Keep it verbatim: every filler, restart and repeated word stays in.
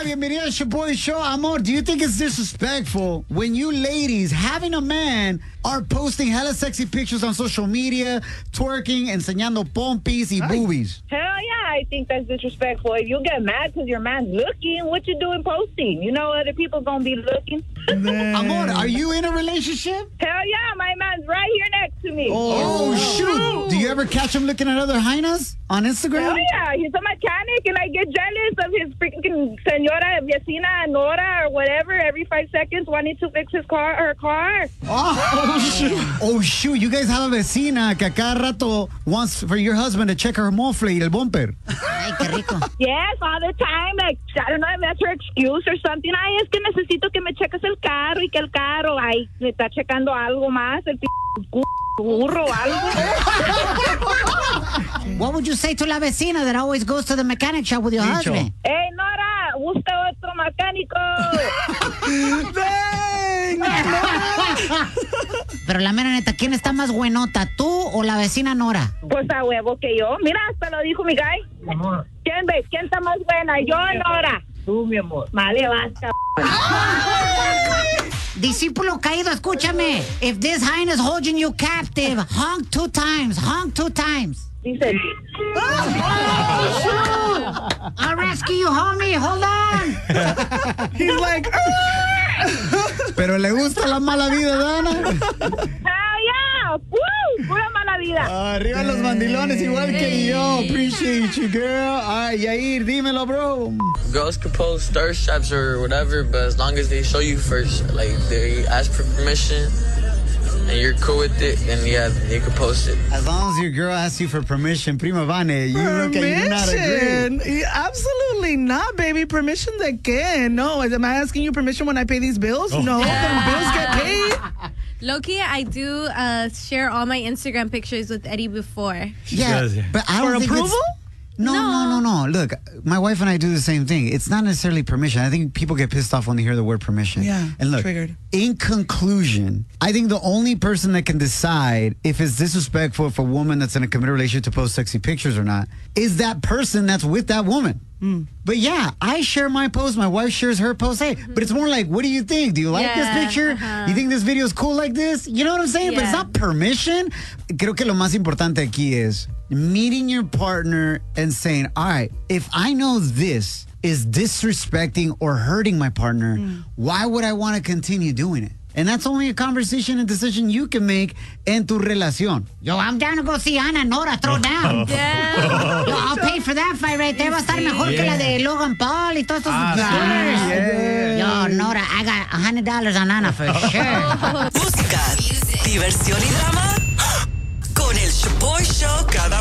bienvenida al Shaboy Show. Amor, do you think it's disrespectful when you ladies, having a man, are posting hella sexy pictures on social media, twerking, enseñando pompis y boobies? Hell yeah, I think that's disrespectful. If you get mad because your man's looking, what you doing posting? You know other people gonna be looking. Amor, are you in a relationship? Hell yeah, my man's right here next to me. Oh, oh shoot. Do you ever catch him looking at other hyenas on Instagram? Hell yeah, he's a mechanic and I get jealous of his freaking señora vecina Nora or whatever every five seconds wanting to fix his car or her car. Oh, shoot. Oh, shoot. You guys have a vecina que a cada rato wants for your husband to check her mofle y el bumper. Ay, qué rico. Yes, all the time. Like, I don't know if that's her excuse or something. Ay, es que necesito que me cheques el carro y que el carro, ay, me está checando algo más, el p*** burro o algo. What would you say to la vecina that always goes to the mechanic shop with your Dicho. husband? Hey, Nora, busca otro mecánico. Pero la mera neta, ¿quién está más buenota, tú o la vecina Nora? Pues a huevo que yo. Mira, hasta lo dijo mi guy. Mi amor. ¿Quién ves? ¿Quién está más buena? Yo o Nora. Tú, mi amor. Vale, basta. Discípulo caído, escúchame. If this hind is holding you captive, honk two times, honk two times. Dice. I'll rescue you, homie. Hold on. He's like, Pero le gusta la mala vida, Dana. Hell yeah. Woo, pura mala vida. Arriba los mandilones igual que yo. Appreciate you, girl. All right, Yair, dímelo, bro. Girls could post thirst traps or whatever, but as long as they show you first, like they ask for permission and you're cool with it, then yeah, you can post it. As long as your girl asks you for permission, Prima Vane, you look at you not agree. permission? Absolutely not, baby. Permission de qué? No, am I asking you permission when I pay these bills? Oh. No, the bills get paid. Low-key, I do uh, share all my Instagram pictures with Eddie before. Yeah, does, yeah. but I don't For think approval? It's, no, no, no, no. Look, my wife and I do the same thing. It's not necessarily permission. I think people get pissed off when they hear the word permission. Yeah, and look, triggered. In conclusion, I think the only person that can decide if it's disrespectful for a woman that's in a committed relationship to post sexy pictures or not is that person that's with that woman. Mm. But yeah, I share my post. My wife shares her post. Hey, mm-hmm. But it's more like, what do you think? Do you like yeah, this picture? uh-huh. You think this video is cool like this? You know what I'm saying? Yeah. But it's not permission. Creo que lo más importante aquí is meeting your partner and saying, all right, if I know this is disrespecting or hurting my partner, mm. why would I want to continue doing it? And that's only a conversation and decision you can make en tu relación. Yo, I'm down to go see Ana Nora throw down. Yeah. Yo, I'll pay for that fight right there. Va a estar mejor Yeah. que la de Logan Paul y todos estos Ah, youtubers. sí, yeah. Yo, Nora, I got one hundred dollars on Ana for sure. Música, diversión y drama con el Shaboy Show cada